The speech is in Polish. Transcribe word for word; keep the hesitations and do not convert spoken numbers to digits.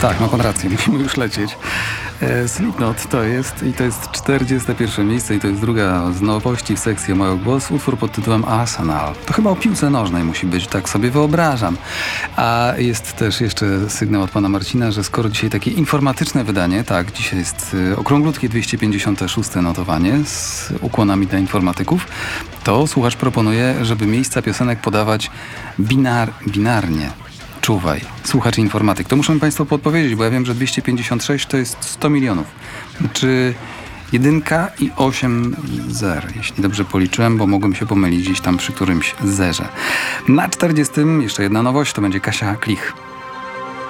Tak, ma pan rację, musimy już lecieć. E, Slipknot to jest i to jest czterdzieste pierwsze miejsce i to jest druga z nowości w sekcji Mały Głos. Utwór pod tytułem Arsenal. To chyba o piłce nożnej musi być, tak sobie wyobrażam. A jest też jeszcze sygnał od pana Marcina, że skoro dzisiaj takie informatyczne wydanie, tak, dzisiaj jest y, okrąglutkie dwieście pięćdziesiąte szóste notowanie z ukłonami dla informatyków, to słuchacz proponuje, żeby miejsca piosenek podawać binar, binarnie. Czuwaj, słuchacz informatyk. To muszą państwo podpowiedzieć, bo ja wiem, że dwieście pięćdziesiąt sześć to jest sto milionów. Czy jedynka i osiem zer, jeśli dobrze policzyłem, bo mogłem się pomylić gdzieś tam przy którymś zerze. Na czterdziestym jeszcze jedna nowość, to będzie Kasia Klich.